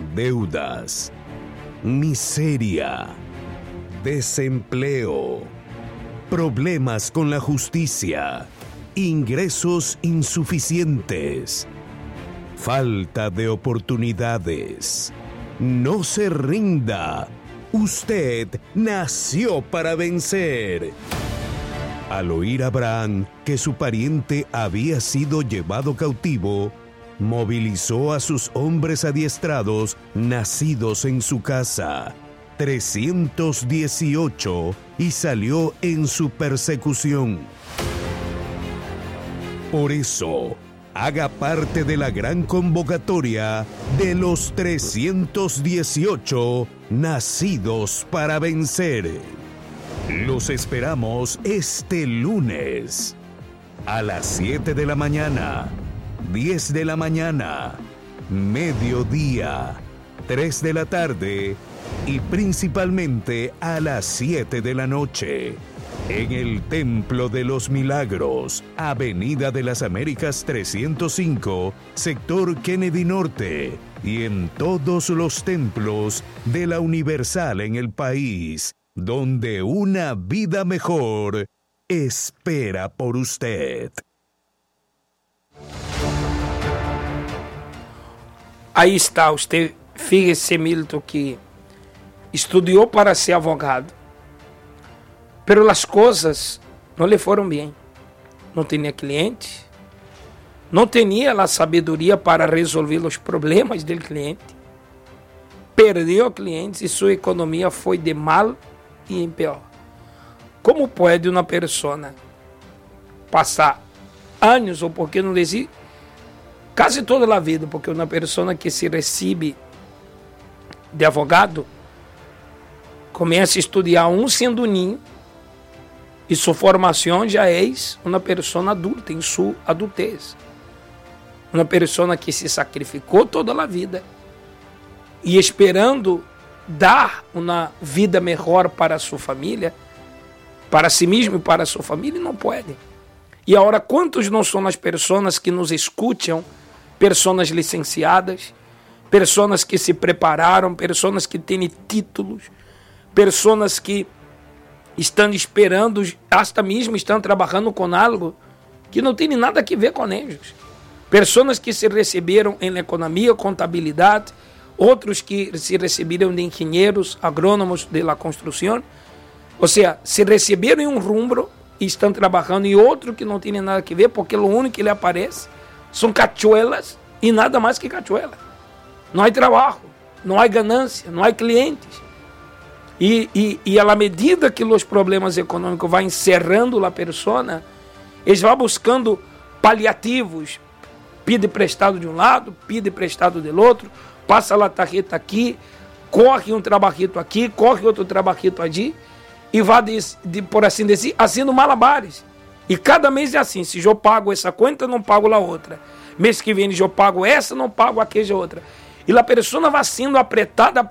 deudas, miseria, desempleo, problemas con la justicia, ingresos insuficientes, falta de oportunidades. No se rinda. Usted nació para vencer. Al oír Abraham que su pariente había sido llevado cautivo, movilizó a sus hombres adiestrados nacidos en su casa, 318, y salió en su persecución. Por eso, haga parte de la gran convocatoria de los 318 nacidos para vencer. Los esperamos este lunes a las 7 de la mañana, 10 de la mañana, mediodía, 3 de la tarde y principalmente a las 7 de la noche. En el Templo de los Milagros, Avenida de las Américas 305, sector Kennedy Norte, y en todos los templos de la Universal en el país, donde una vida mejor espera por usted. Aí está, usted, fíjese, Milton, que estudiou para ser advogado, pero as coisas não lhe foram bem. Não tinha cliente, não tinha a sabedoria para resolver os problemas do cliente, perdeu clientes e sua economia foi de mal e em pior. Como pode uma pessoa passar anos, ou por que não dizer quase toda a vida, porque uma pessoa que se recebe de advogado começa a estudar sendo ninho, e sua formação já é uma pessoa adulta, em sua adultez. Uma pessoa que se sacrificou toda a vida e esperando dar uma vida melhor para a sua família, para si mesmo e para a sua família, não pode. E agora, quantos não são as pessoas que nos escutam, pessoas licenciadas, pessoas que se prepararam, pessoas que têm títulos, pessoas que estão esperando, hasta mesmo estão trabalhando com algo que não tem nada a ver com eles. Pessoas que se receberam em economia, contabilidade, outros que se receberam de engenheiros, agrônomos de la construção, ou seja, se receberam em rubro e estão trabalhando em outro que não tem nada a ver, porque o único que lhe aparece são cachuelas e nada mais que cachuela. Não há trabalho, não há ganância, não há clientes. E à medida que os problemas econômicos vão encerrando a pessoa, eles vão buscando paliativos, pede prestado de um lado, pede prestado do outro, passa a tarjeta aqui, corre um trabalhito aqui, corre outro trabalhito ali, e vai, por assim dizer, fazendo malabares. E cada mês é assim, se eu pago essa conta, não pago a outra. Mês que vem eu pago essa, não pago aquela outra. E a pessoa vai sendo apretada,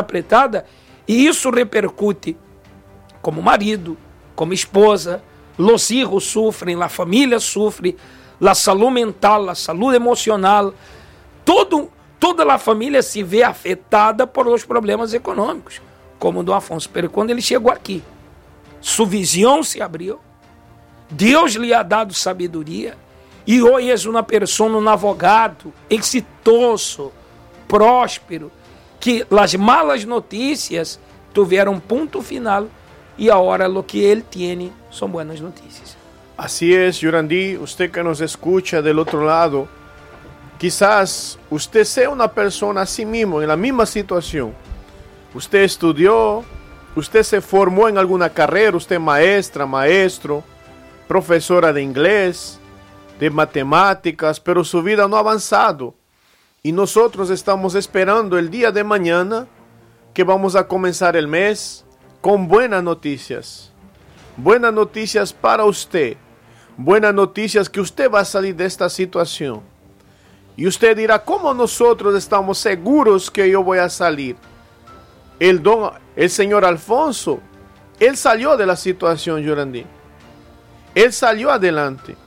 e isso repercute como marido, como esposa, os filhos sofrem, a família sofre, a saúde mental, a saúde emocional, toda a família se vê afetada por os problemas econômicos, como o do Afonso. Pero quando ele chegou aqui, sua visão se abriu, Deus lhe ha dado sabedoria, e hoje é uma pessoa, um advogado exitoso, próspero, que as malas notícias tiveram ponto final e agora o que ele tem são boas notícias. Así es, Yurandí, usted que nos escucha del otro lado, quizás usted sea una persona así mismo, en la misma situación. Usted estudió, usted se formó en alguna carrera, usted maestra, maestro, profesora de inglés, de matemáticas, pero su vida no ha avanzado. Y nosotros estamos esperando el día de mañana que vamos a comenzar el mes con buenas noticias. Buenas noticias para usted. Buenas noticias que usted va a salir de esta situación. Y usted dirá, ¿cómo nosotros estamos seguros que yo voy a salir? El señor Alfonso, él salió de la situación, Yurandí. Él salió adelante.